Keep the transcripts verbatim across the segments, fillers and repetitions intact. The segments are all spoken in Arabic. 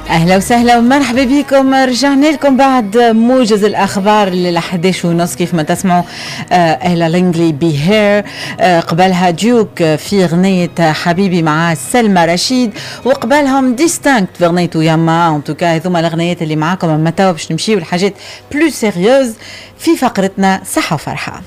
أهلا وسهلا ومرحبا بكم. رجعنا لكم بعد موجز الأخبار للأحداش ونص كيف ما تسمعوا. أهلا لينجلي بيهير، قبلها ديوك في غنية حبيبي مع سلمى رشيد، وقبلهم ديستانكت في غنية ياما. ان توكا هذوما الأغنيات اللي معاكم. أما توا باش نمشيو لحاجات بلو سيريوز في فقرتنا صحة وفرحة.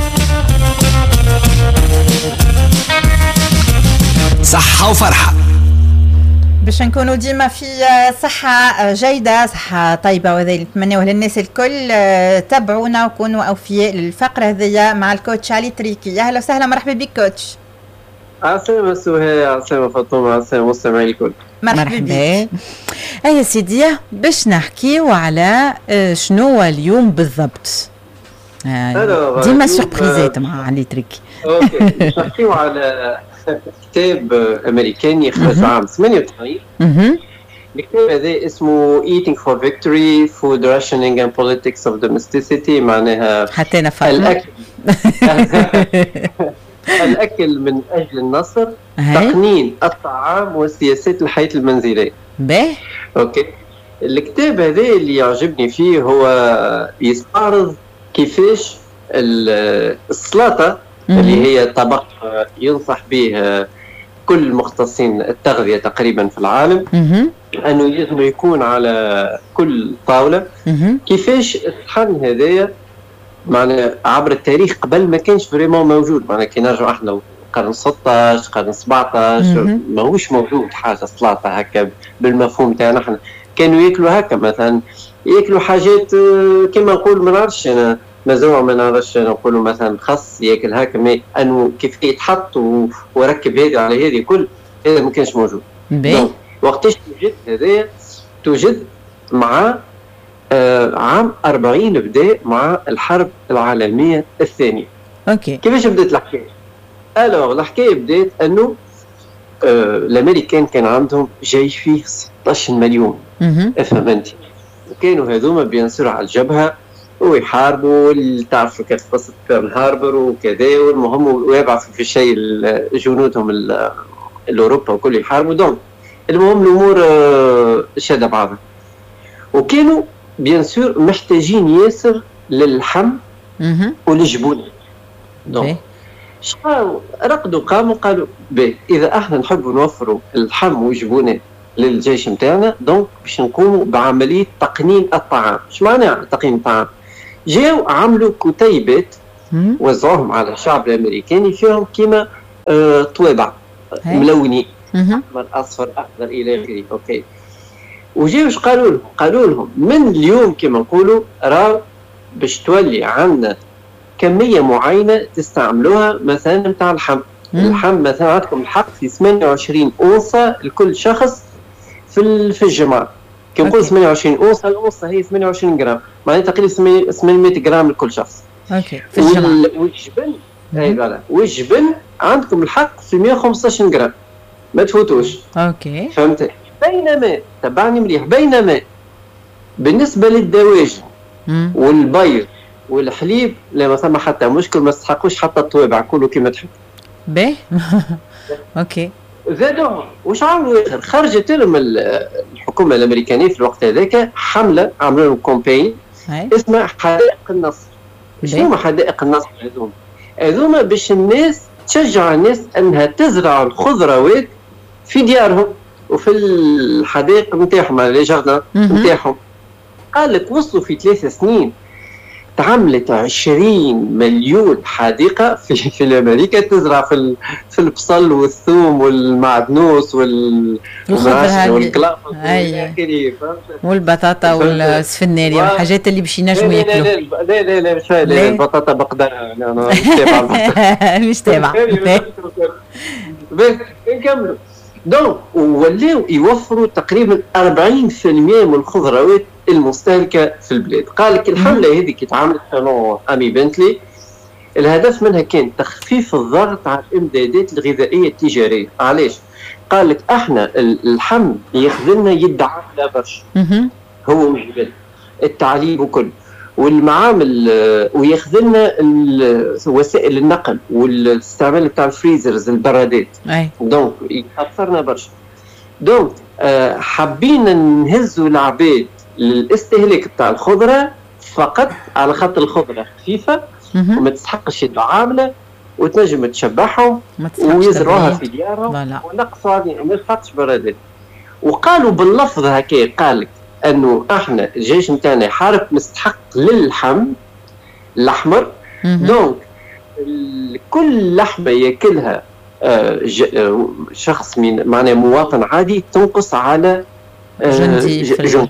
صحة وفرحة باش نكونوا ديما في صحة جيدة، صحة طيبة، وهذا اللي نتمناوه للناس الكل. تابعونا وكونوا أوفياء للفقرة هذيا مع الكوتش علي تريكي. أهلا وسهلا، مرحبا بك كوتش. عسلامة سهى، عسلامة فاطمة، عسلامة مستمعي الكل. مرحبا بك. أي سيدي باش نحكيو على شنو اليوم بالضبط. ديما سوربريزات مع علي تريكي. اوكي باش نحكيو على كتاب امريكاني خرج عام ثمانية وتسعين. الكتاب هذا اسمه Eating for Victory: Food Rationing and Politics of Domesticity. معناها حتى انا فاهمه الاكل الاكل من اجل النصر، تقنين الطعام وسياسات الحياه المنزليه. باهي اوكي. الكتاب هذا اللي يعجبني فيه هو يستعرض كيفاش السلطه اللي هي طبق ينصح به كل مختصين التغذية تقريبا في العالم أنه يجب يكون على كل طاولة. كيفاش الصحن هذايا معنا عبر التاريخ قبل ما كانش فريمون موجود. معنا كي نرجع احنا قرن ستطاش قرن سبعطاش ما هوش موجود حاجة سلطة هكا بالمفهوم تاعنا. احنا كانوا ياكلوا هكا، مثلا ياكلوا حاجات كما نقول ما نعرفش انا مزروع، ما نعرفش نقولوا مثلا خص ياكل هكا، ما انه كيف يتحط وركب هذه على هذه كل هذا ما كانش موجود. وقتاش توجد هذايا؟ توجد مع آه عام أربعين، بدا مع الحرب العالميه الثانيه. اوكي. كيفاش بدات الحكايه؟ الوغ الحكايه بدات انه آه الامريكان كان عندهم جيش فيه ستطاش مليون. افهم انت، كانوا هذوما بينصروا على الجبهه ويحاربوا اللي تعرفوا كانت قصة بيرل هاربر وكذا، والمهم ويبعثوا في شيء جنودهم الأوروبا وكل يحاربوا. دون المهم الأمور شادة بعضها، وكانوا بيان سور محتاجين ياسر للحم وللجبونة. دون شقاو رقدوا قاموا قالوا بيه إذا احنا نحبوا نوفروا الحم والجبونة للجيش متاعنا، دونك باش نقوموا بعملية تقنين الطعام. ايش معنى تقنين الطعام؟ جاو عملوا كتيبات وزعوهم على الشعب الامريكاني فيهم كيما آه طوابع ملونين، احمر اصفر اخضر الى اخره. اوكي. وجاو اش قالوا لهم؟ قالوا لهم من اليوم كما نقولوا راه باش تولي عندنا كميه معينه تستعملوها مثلا نتاع اللحم. اللحم مثلا عندكم الحق في ثمانية وعشرين اونصه لكل شخص في في الجمعه. كي نقول ثمانية وعشرين اونصه، الاونصه هي ثمانية وعشرين جرام، معناتها تقريبا ثمانمائة جرام لكل شخص. اوكي. في الجمعه. والجبن اي فوالا، والجبن عندكم الحق في مائة وخمسطاش جرام، ما تفوتوش. اوكي. فهمت؟ بينما تبعني مليح، بينما بالنسبه للدواجن والبيض والحليب لا ما ثم حتى مشكل، ما تستحقوش حتى الطوابع، كله كما تحب. باهي. اوكي. زادوا واش عملوا اخر؟ خرجت لهم الحكومه الامريكانيه في الوقت هذاك حمله، عملوا لهم كومبين اسمها حدائق النصر. شنو حدائق النصر هذوما؟ هذوما باش الناس تشجع الناس انها تزرع الخضروات في ديارهم وفي الحدائق نتاعهم، على لي جاردان نتاعهم. قال لك وصلوا في ثلاث سنين تعملت عشرين مليون حديقة في في أمريكا تزرع في في البصل والثوم والمعدنوس وال والقلافة والبطاطا والسفناري والحاجات اللي باش ينجموا ياكلوا. لا لا لا لا مش هذه البطاطا بقدر انا مش تابعه مش تابعه. نكملوا. دونك ولاو يوفروا تقريبا أربعين بالمئة من الخضروات المستهلكه في البلاد. قال لك الحمله هذه كي تعملت في امي بنتلي الهدف منها كان تخفيف الضغط على الامدادات الغذائيه التجاريه. علاش؟ قال لك احنا اللحم ياخذ لنا يدعم لا برشا، هو مجبل التعليب وكل، والمعامل وياخذ لنا وسائل النقل والاستعمال بتاع الفريزرز البرادات. دونك يأثرنا برشا. دونك آه حابين نهزوا العباد للاستهلاك بتاع الخضره فقط على خاطر الخضره خفيفه وما تستحقش العامله وتنجم تشبعهم ويزرعوها في ديارهم ونقصوا هذه ما يخاطش برادات. وقالوا باللفظ هكا قالك انه احنا الجيش نتاعنا يحارب مستحق للحم الاحمر دونك كل لحمه ياكلها شخص من معناه مواطن عادي تنقص على جندي في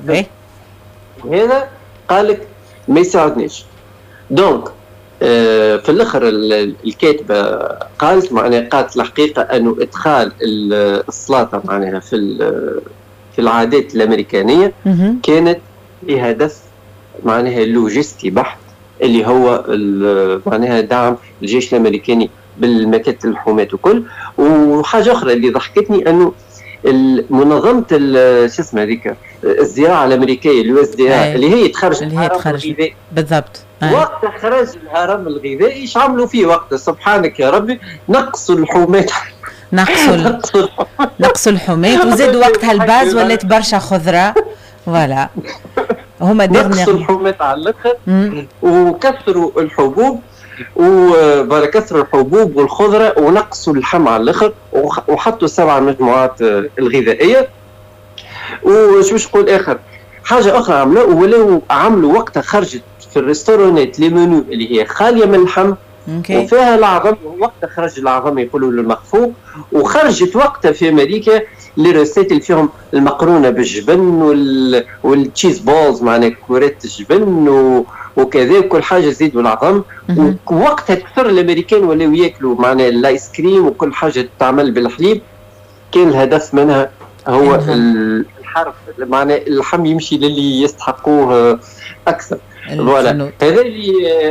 هذا قالك ما يساعدنيش. دونك في الاخر الكاتبه قالت معناها قالت الحقيقه انه ادخال السلطه معناها في في العادات الامريكانيه كانت بهدف معناها لوجستي بحت اللي هو معناها دعم الجيش الامريكاني بالمكاتب الحماة وكل. وحاجه اخرى اللي ضحكتني انه منظمه شو اسمها هذيك الزراعه الامريكيه اللي اس دي ا اللي هي تخرج اللي هي تخرج بالضبط وقت خرج الهرم الغذائي ايش عملوا فيه وقت سبحانك يا ربي نقصوا الحومات نقصوا نقصوا الحومات وزادوا وقتها الباز ولات برشا خضره فوالا هما نقصوا الحومات على الاخر وكثروا الحبوب وكثروا الحبوب والخضره ونقصوا اللحم على الاخر وحطوا سبع مجموعات الغذائيه. وش باش نقول اخر حاجه اخرى عملوا ولاو عملوا وقتها خرجت في الريستورانات لي منيو اللي هي خاليه من اللحم okay. وفيها العظم وقتها خرج العظم يقولوا له المخفوق وخرجت وقتها في امريكا لي ريسيت اللي فيهم المقرونه بالجبن وال والتشيز بولز معناها كرات الجبن و... وكذا وكل حاجه زيدوا العظم ووقتها كثر الامريكان ولاو ياكلوا معناها الايس كريم وكل حاجه تعمل بالحليب كان الهدف منها هو الحرب معناها اللحم يمشي للي يستحقوه اكثر. فوالا هذا اللي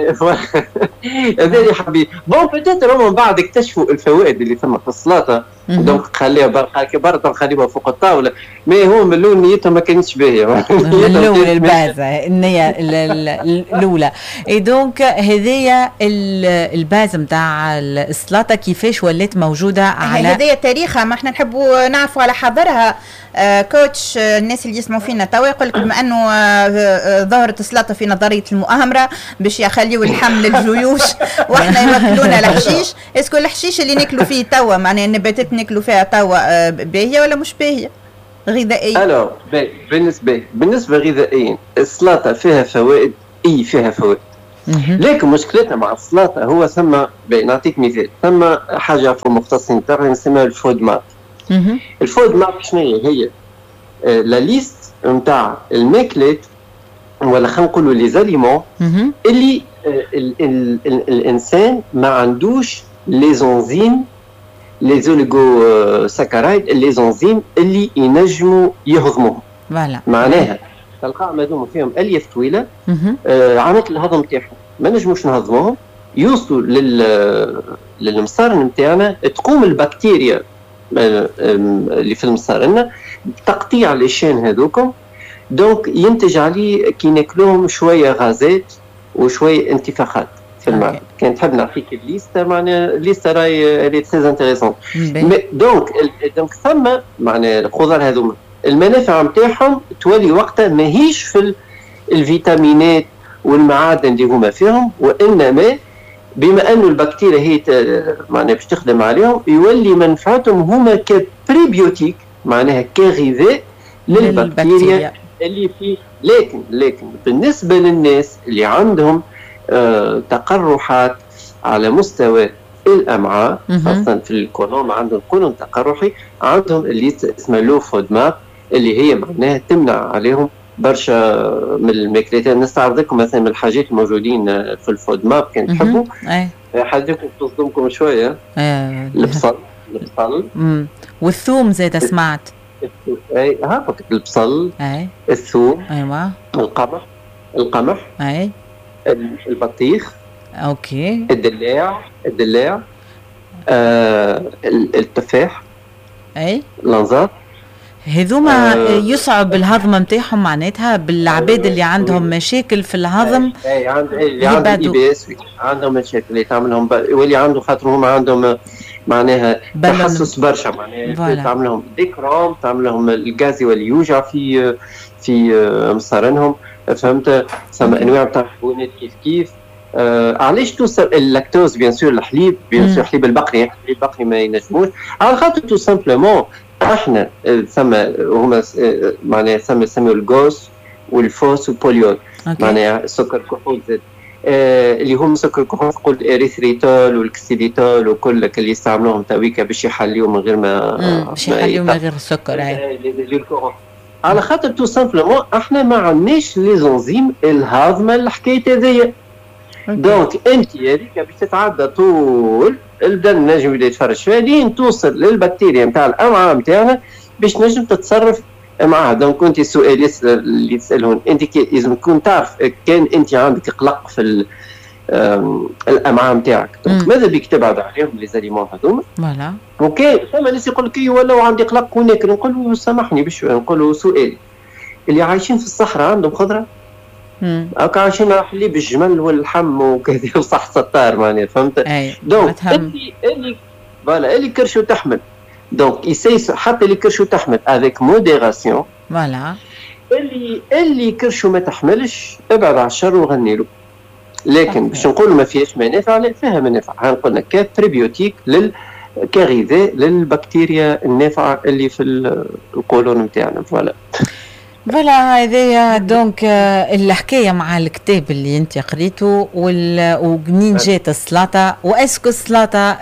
هذا اللي حبيت بون بيتيتر هم من بعد اكتشفوا الفوائد اللي ثم في السلطه دونك خليها برا خليها فوق الطاوله ما هو من الاول نيتهم ما كانتش باهيه من الاول البازه النيه الاولى اي دونك هذيا الباز نتاع السلطه كيفاش ولات موجوده على هذيا تاريخها ما احنا نحبوا نعرفوا على حضرها. آه كوتش آه الناس اللي يسمعوا فينا توا يقول لك بما انه آه ظهرت السلطه في نظريه المؤامره باش يخليوا اللحم للجيوش واحنا يوكلونا الحشيش. اسكو الحشيش اللي ناكلوا فيه توا معناها النباتات ناكلوا فيها توا آه باهيه ولا مش باهيه غذائيه؟ الو بالنسبه بالنسبه غذائيا السلطه فيها فوائد اي فيها فوائد لكن مشكلتها مع السلطه هو ثم نعطيك مثال ثم حاجه في المختصين تاعها نسميها الفود ماب. الفود ماب شنو هي؟ هي آه لا ليست نتاع الماكلات ولا خلينا نقولوا لي زاليمون اللي آه ال ال ال الانسان ما عندوش لي زونزيم لي زوليغو ساكرايد لي زونزيم اللي ينجموا يهضموهم. فوالا معناها تلقاهم هذوما فيهم الياف طويله آه عملت الهضم تاعهم ما نجموش نهضموهم يوصلوا لل للمصارن نتاعنا تقوم البكتيريا اللي في المصارنة تقطيع الاشيان هذوكم دونك ينتج عليه كي ناكلوهم شويه غازات وشويه انتفاخات في المعده. كان تحب نعطيك الليسته معناها الليسته راهي اللي تري انتريسون دونك دونك ثم معناها الخضر هذوما المنافع نتاعهم تولي وقتها ماهيش في الفيتامينات والمعادن اللي هما فيهم وانما بما انه البكتيريا هي معناها باش تخدم عليهم يولي منفعتهم هما كبريبيوتيك معناها كغذاء للبكتيريا اللي فيه. لكن لكن بالنسبه للناس اللي عندهم آه تقرحات على مستوى الامعاء خاصه في الكولون عندهم قولون تقرحي عندهم اللي اسمها لو فود ماب اللي هي معناها تمنع عليهم برشا من الماكلات. نستعرض لكم مثلا من الحاجات الموجودين في الفود ماب كان تحبوا حاجتكم تصدمكم شويه. أيه. البصل البصل والثوم زيت سمعت اي ها البصل اي الثوم ايوه القمح القمح اي البطيخ اوكي الدلاع الدلاع آه التفاح اي الانظار هذوما آه يصعب الهضم نتاعهم معناتها بالعباد اللي عندهم مشاكل في الهضم. اي عند اللي عندهم اي بي اس عندهم مشاكل اللي تعملهم واللي عنده خاطر هما عندهم معناها تحسس برشا، معناها تعمل لهم ديكروم، تعمل لهم الغازي واللي يوجع في في مصارنهم، فهمت؟ ثم انواع تاع حيوانات كيف كيف. آه علاش توصل اللاكتوز بيان سور الحليب بيان سور الحليب البقري، الحليب البقري ما ينجموش على خاطر تو سامبلومون احنا ثم هما معناها ثم يسميوا الجوس والفوس والبوليول، معناها سكر كحول زاد آه اللي هم سكر كحول قلت اريثريتول والكسيديتول وكل اللي يستعملوهم تويكا باش يحليوا من غير ما باش يحليوا من غير السكر. اي على خاطر تو سامبلومون احنا ما عندناش لي زنزيم الهاضمه الحكايه هذيا. دونك انت هذيك باش تتعدى طول البدن نجم يبدا يتفرج فيها لين توصل للبكتيريا نتاع الامعاء نتاعنا باش نجم تتصرف معها. دونك انت السؤال اللي تسالون انت كي لازم تكون تعرف كان انت عندك قلق في الامعاء نتاعك، دونك ماذا بك تبعد عليهم لي زاليمون هذوما. فوالا اوكي ثم ناس يقول لك ولا عندي قلق وناكل، نقول له سامحني باش نقول له سؤال اللي عايشين في الصحراء عندهم خضره؟ هاكا عايشين على حليب الجمل واللحم وكذا وصح ستار معناها، فهمت؟ دونك اللي اللي فوالا اللي كرشو تحمل، دونك يسيس حتى اللي كرشو تحمل افيك موديراسيون. فوالا اللي اللي كرشو ما تحملش ابعد على الشر وغني له. لكن باش نقولوا ما فيهاش منافع، لا فيها منافع، هنقولنا كبريبيوتيك لل كغذاء للبكتيريا النافعه اللي في القولون نتاعنا. فوالا فوالا هذايا دونك الحكايه مع الكتاب اللي انت قريته ومنين جات السلطه، واسكو السلطه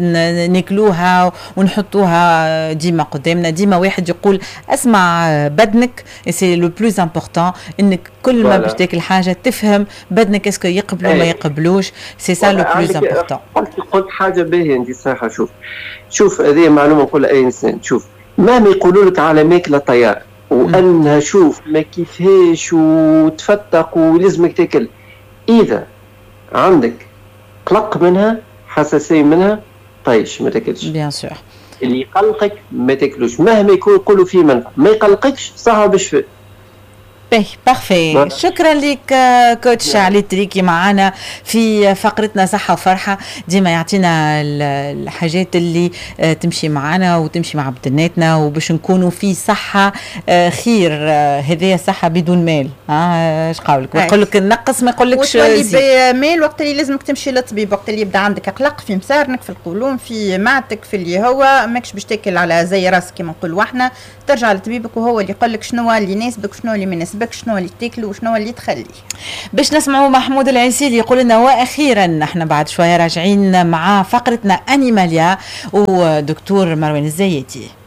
ناكلوها ونحطوها ديما قدامنا. ديما واحد يقول اسمع بدنك، سي لو بلوز امبورطون انك كل ما باش تاكل حاجه تفهم بدنك اسكو يقبلوا ما يقبلوش، سي سا لو بلوز امبورطون. قلت حاجه باهيه انت صراحه. شوف شوف هذه معلومه نقول اي انسان، شوف مهما يقولوا لك على ماكله طيار وانها شوف ما كيفاش وتفتق ولازمك تاكل، اذا عندك قلق منها حساسيه منها طيش ما تاكلش. بيان سور اللي يقلقك ما تاكلوش مهما يكون يقولوا فيه منفعه، ما يقلقكش صح بالشفاء. باهي بارفي. شكرا لك كوتش علي التريكي معنا في فقرتنا صحة وفرحة، ديما يعطينا الحاجات اللي تمشي معنا وتمشي مع بدناتنا وباش نكونوا في صحة خير. هذه صحة بدون مال. ها ايش قولك؟ يقول لك نقص ما يقولكش اللي مال وقت اللي لازمك تمشي للطبيب، وقت اللي يبدا عندك قلق في مسارنك في القولون في معدتك في اللي هو ماكش باش تاكل على زي راسك كما نقولوا احنا، ترجع لطبيبك وهو اللي يقول لك شنو اللي يناسبك وشنو اللي ما يناسبك، شنو اللي تاكل وشنو اللي تخليه. باش نسمعوا محمود العسيلي يقول لنا واخيرا احنا بعد شويه راجعين مع فقرتنا انيماليا ودكتور مروان الزياتي.